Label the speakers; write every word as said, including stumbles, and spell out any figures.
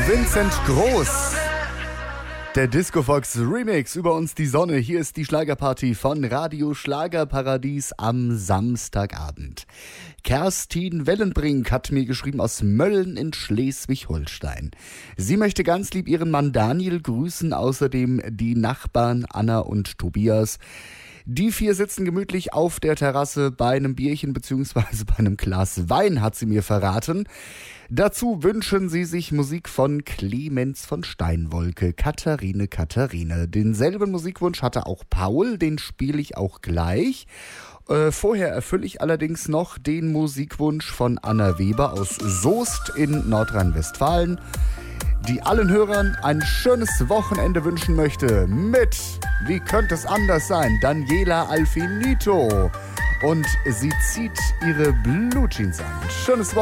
Speaker 1: Vincent Groß. Der Disco Fox Remix über uns die Sonne. Hier ist die Schlagerparty von Radio Schlagerparadies am Samstagabend. Kerstin Wellenbrink hat mir geschrieben aus Mölln in Schleswig-Holstein. Sie möchte ganz lieb ihren Mann Daniel grüßen, außerdem die Nachbarn Anna und Tobias. Die vier sitzen gemütlich auf der Terrasse bei einem Bierchen bzw. bei einem Glas Wein, hat sie mir verraten. Dazu wünschen sie sich Musik von Clemens von Steinwolke, Katharine, Katharine. Denselben Musikwunsch hatte auch Paul, den spiele ich auch gleich. Äh, vorher erfülle ich allerdings noch den Musikwunsch von Anna Weber aus Soest in Nordrhein-Westfalen, die allen Hörern ein schönes Wochenende wünschen möchte mit, wie könnte es anders sein, Daniela Alfinito. Und sie zieht ihre Blue Jeans an. Schönes Wochenende.